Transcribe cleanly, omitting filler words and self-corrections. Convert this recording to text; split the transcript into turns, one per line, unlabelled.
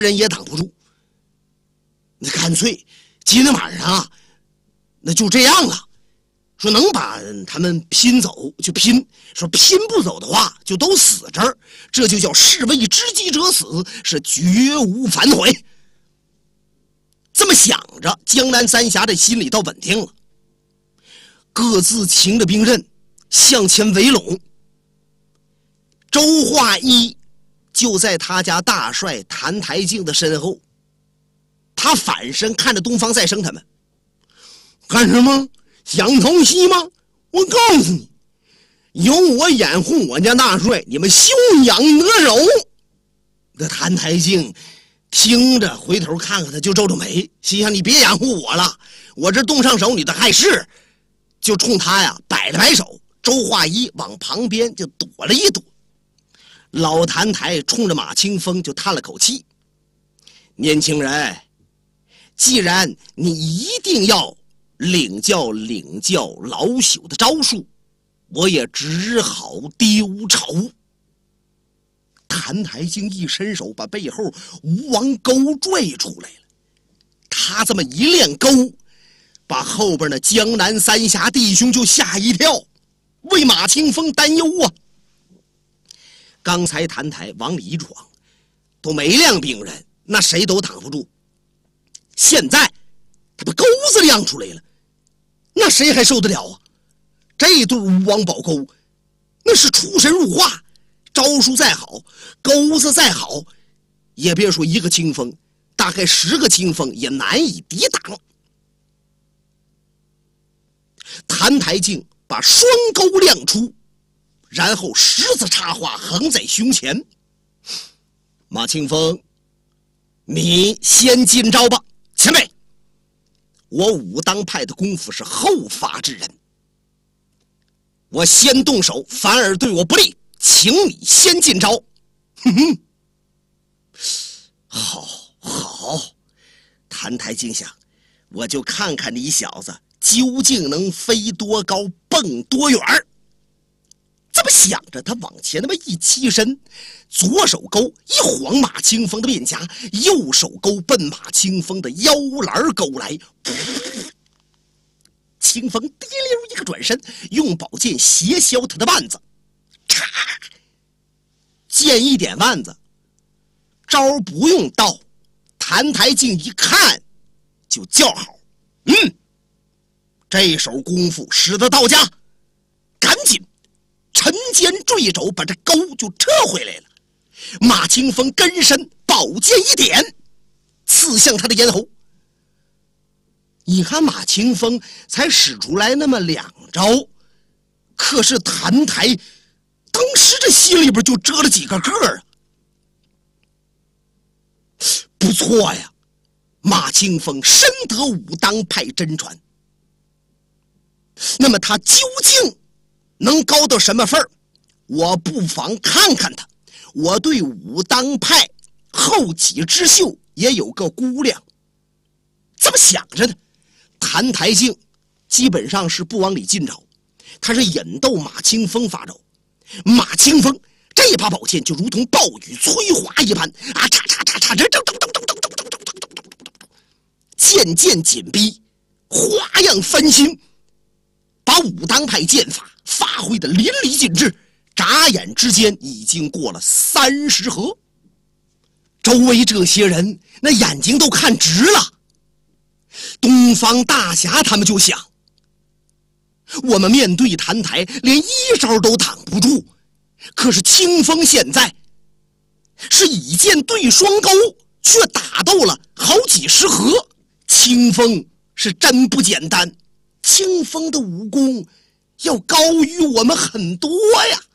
人也挡不住。那干脆今天晚上啊，那就这样了。说能把他们拼走就拼，说拼不走的话就都死这儿，这就叫士为知己者死，是绝无反悔。这么想着，江南三峡这心里倒稳定了，各自擎着兵刃向前围拢。周化一就在他家大帅谭台敬的身后，他反身看着东方再生他们，干什么？想偷袭吗？我告诉你，有我掩护我家大帅，你们休养得手。这谭台敬听着回头看看他，就皱皱眉，心想你别掩护我了，我这动上手你的害事。就冲他呀摆了摆手，周化一往旁边就躲了一躲。老谭台冲着马清风就叹了口气，年轻人，既然你一定要领教老朽的招数，我也只好丢丑。谭台敬一伸手把背后吴王钩拽出来了，他这么一练钩，把后边的江南三峡弟兄就吓一跳，为马清风担忧啊。刚才谭台往里一闯，都没亮兵刃，那谁都挡不住。现在他把钩子亮出来了，那谁还受得了啊？这对吴王宝钩那是出神入化，招数再好，钩子再好，也别说一个清风，大概10个清风也难以抵挡。谭台敬把双钩亮出，然后十字插花横在胸前。马清风，你先进招吧。前辈，我武当派的功夫是后发制人，我先动手反而对我不利，请你先进招。哼哼，好。谭台敬想，我就看看你小子究竟能飞多高蹦多远。这么想着，他往前那么一起身，左手勾一晃马清风的面颊，右手勾奔马清风的腰篮勾来。清风滴溜一个转身，用宝剑斜削他的腕子，嚓，剑一点腕子，招不用到。谭台敬一看就叫好，这手功夫使得到家，赶紧沉肩坠肘，把这钩就撤回来了。马清风跟身，宝剑一点，刺向他的咽喉。你看马清风才使出来那么2招，可是谭台当时这心里边就遮了几个个啊。不错呀，马清风深得武当派真传。那么他究竟能高到什么份儿？我不妨看看他。我对武当派后起之秀也有个估量。这么想着呢，谭台敬基本上是不往里进招，他是引逗马清风发招。马清风这把宝剑就如同暴雨催花一般啊，嚓嚓嚓嚓，渐渐紧逼，花样翻新，把武当派剑法发挥的淋漓尽致。眨眼之间已经过了30合，周围这些人那眼睛都看直了。东方大侠他们就想，我们面对谭台连1招都挡不住，可是清风现在是以剑对双钩，却打斗了好几10合。清风是真不简单，清风的武功要高于我们很多呀。